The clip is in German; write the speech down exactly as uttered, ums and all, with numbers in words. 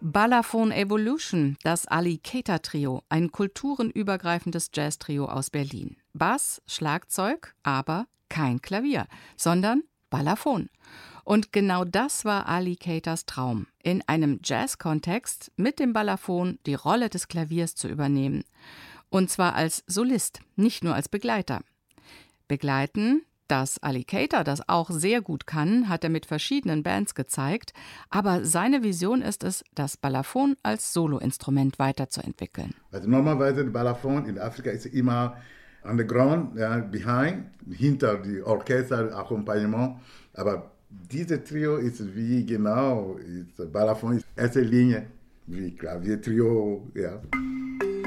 Balafon Evolution, das Alligator-Trio, ein kulturenübergreifendes Jazz-Trio aus Berlin. Bass, Schlagzeug, aber kein Klavier, sondern Balafon. Und genau das war Alligators Traum, in einem Jazz-Kontext mit dem Balafon die Rolle des Klaviers zu übernehmen. Und zwar als Solist, nicht nur als Begleiter. Begleiten, dass Alligator das auch sehr gut kann, hat er mit verschiedenen Bands gezeigt. Aber seine Vision ist es, das Balafon als Soloinstrument weiterzuentwickeln. Also normalerweise der Balafon in Afrika ist immer on the ground, ja, behind, hinter die Orchester, Akkompagnement. Aber dieses Trio ist wie genau, ist, Balafon ist erste Linie, wie Klaviertrio, ja.